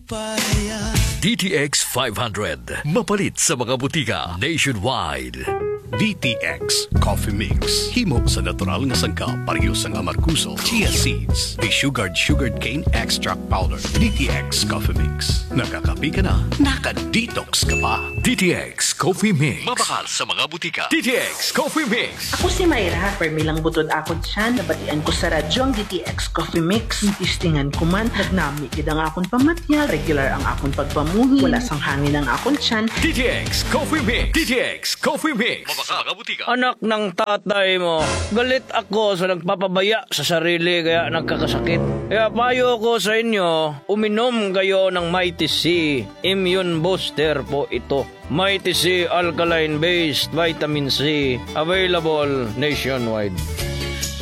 DTX 500. Mapalit sa mga butika nationwide. DTX Coffee Mix. Himo sa natural nga sangkap, parehas ang amarkuso, chia seeds, sugared cane extract powder. DTX Coffee Mix. Nakakapi ka na, naka-detox ka pa. DTX Coffee Mix. Mabakal sa mga butika. DTX Coffee Mix. Ako si Mayra, permilang butod ako dyan, nabatian ko sa radyo ang DTX Coffee Mix. Itistingan ko man, nagnami kid ang akong pamatyal, regular ang akong pagpamuhi, wala sang hangin ang akong tiyan. DTX Coffee Mix. DTX Coffee Mix. Mabakal sa mga butika. Anak ng tatay mo, galit ako sa nagpapabaya sa sarili kaya nagkakasakit. Kaya payo ko sa inyo, uminom kayo ng Mighty C. Immune Booster po ito. Mighty C Alkaline Based Vitamin C. Available nationwide.